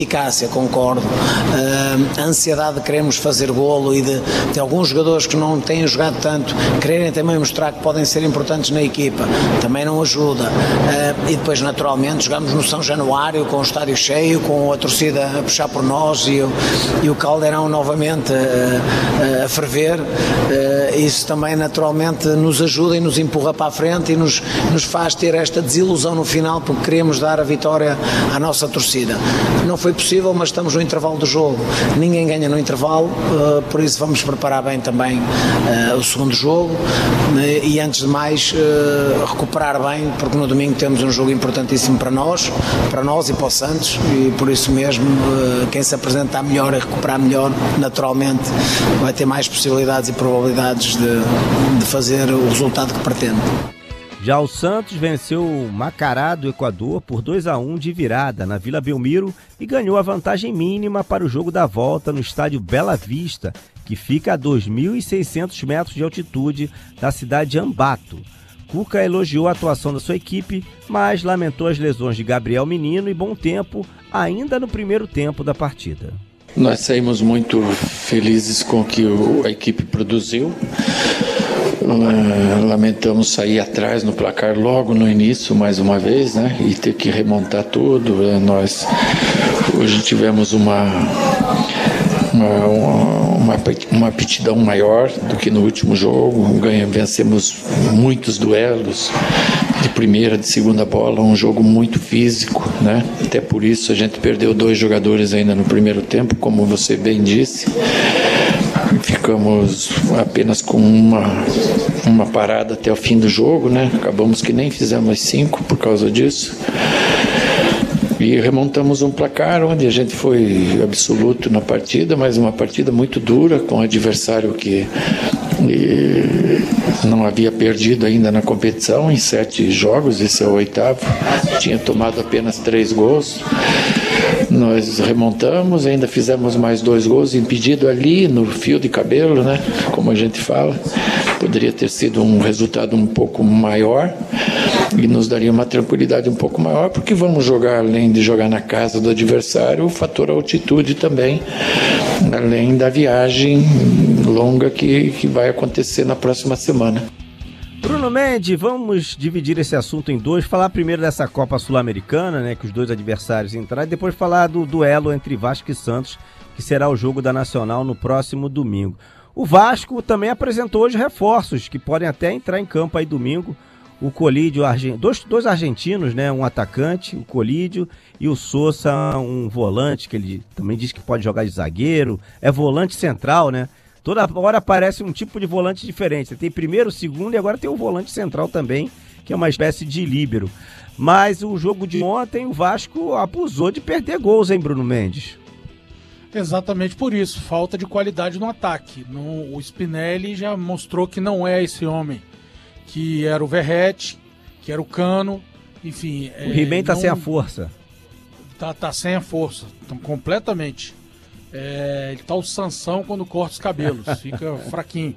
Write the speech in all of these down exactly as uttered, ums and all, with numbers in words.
Eficácia, concordo. Uh, a ansiedade de queremos fazer golo e de, de alguns jogadores que não têm jogado tanto quererem também mostrar que podem ser importantes na equipa, também não ajuda. Uh, e depois, naturalmente, jogamos no São Januário com o estádio cheio, com a torcida a puxar por nós e o, e o Caldeirão novamente uh, uh, a ferver. Uh, isso também, naturalmente, nos ajuda e nos empurra para a frente e nos, nos faz ter esta desilusão no final, porque queremos dar a vitória à nossa torcida. Não foi possível, mas estamos no intervalo do jogo, ninguém ganha no intervalo, uh, por isso vamos preparar bem também uh, o segundo jogo uh, e antes de mais uh, recuperar bem, porque no domingo temos um jogo importantíssimo para nós, para nós e para o Santos, e por isso mesmo uh, quem se apresentar melhor e recuperar melhor, naturalmente vai ter mais possibilidades e probabilidades de, de fazer o resultado que pretende. Já o Santos venceu o Macará do Equador por dois a um de virada na Vila Belmiro e ganhou a vantagem mínima para o jogo da volta no estádio Bela Vista, que fica a dois mil e seiscentos metros de altitude da cidade de Ambato. Cuca elogiou a atuação da sua equipe, mas lamentou as lesões de Gabriel Menino e Bom Tempo ainda no primeiro tempo da partida. Nós saímos muito felizes com o que a equipe produziu. Lamentamos sair atrás no placar logo no início, mais uma vez, né? E ter que remontar tudo. Nós hoje tivemos uma, uma, uma, uma aptidão maior do que no último jogo. Ganha, vencemos muitos duelos de primeira, de segunda bola, um jogo muito físico, né? Até por isso a gente perdeu dois jogadores ainda no primeiro tempo, como você bem disse. Ficamos apenas com uma, uma parada até o fim do jogo, né? Acabamos que nem fizemos as cinco por causa disso. E remontamos um placar onde a gente foi absoluto na partida, mas uma partida muito dura, com um adversário que não havia perdido ainda na competição em sete jogos, esse é o oitavo, tinha tomado apenas três gols. Nós remontamos, ainda fizemos mais dois gols impedido ali no fio de cabelo, né? Como a gente fala. Poderia ter sido um resultado um pouco maior e nos daria uma tranquilidade um pouco maior, porque vamos jogar, além de jogar na casa do adversário, o fator altitude também, além da viagem longa que, que vai acontecer na próxima semana. Bruno Mendes, vamos dividir esse assunto em dois, falar primeiro dessa Copa Sul-Americana, né, que os dois adversários entraram, e depois falar do duelo entre Vasco e Santos, que será o jogo da Nacional no próximo domingo. O Vasco também apresentou hoje reforços, que podem até entrar em campo aí domingo. O Colídio, dois, dois argentinos, né, um atacante, o Colídio, e o Sousa, um volante, que ele também diz que pode jogar de zagueiro, é volante central, né? Toda hora aparece um tipo de volante diferente. Tem primeiro, segundo e agora tem o volante central também, que é uma espécie de líbero. Mas o jogo de ontem, o Vasco abusou de perder gols, hein, Bruno Mendes? Exatamente por isso, falta de qualidade no ataque. No, o Spinelli já mostrou que não é esse homem, que era o Verratti, que era o Cano, enfim... O He-Man é, tá não, sem a força. Tá, tá sem a força, então, completamente. É, ele tá o Sansão quando corta os cabelos, fica fraquinho.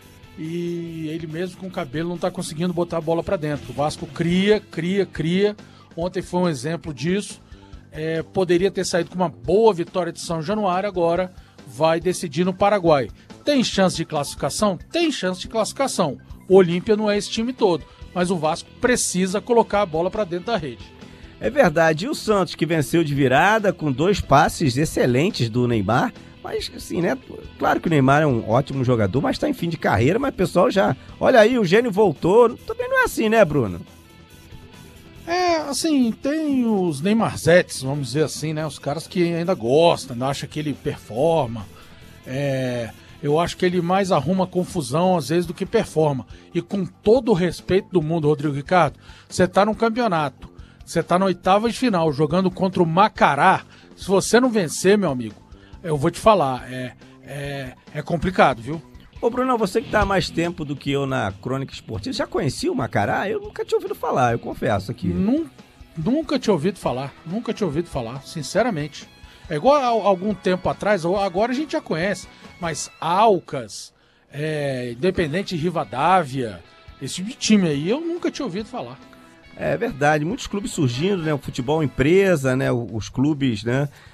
E ele mesmo com o cabelo não tá conseguindo botar a bola para dentro. O Vasco cria, cria, cria. Ontem foi um exemplo disso. É, poderia ter saído com uma boa vitória de São Januário, agora vai decidir no Paraguai. Tem chance de classificação? Tem chance de classificação. O Olímpia não é esse time todo, mas o Vasco precisa colocar a bola para dentro da rede. É verdade, e o Santos, que venceu de virada com dois passes excelentes do Neymar, mas assim, né, claro que o Neymar é um ótimo jogador, mas está em fim de carreira, mas o pessoal já, olha aí, o gênio voltou, também não é assim, né, Bruno? É, assim, tem os Neymarzetes, vamos dizer assim, né, os caras que ainda gostam, acham que ele performa, é... Eu acho que ele mais arruma confusão, às vezes, do que performa. E com todo o respeito do mundo, Rodrigo Ricardo, você tá num campeonato, você tá na oitava de final, jogando contra o Macará. Se você não vencer, meu amigo, eu vou te falar, é, é, é complicado, viu? Ô, Bruno, você que tá há mais tempo do que eu na Crônica Esportiva, já conhecia o Macará? Eu nunca tinha ouvido falar, eu confesso aqui. Num, nunca tinha ouvido falar, nunca tinha ouvido falar, sinceramente. É igual a algum tempo atrás, agora a gente já conhece, mas Alcas, é, Independente de Rivadavia, esse tipo de time aí eu nunca tinha ouvido falar. É verdade, muitos clubes surgindo, né? O futebol empresa, né? Os clubes, né?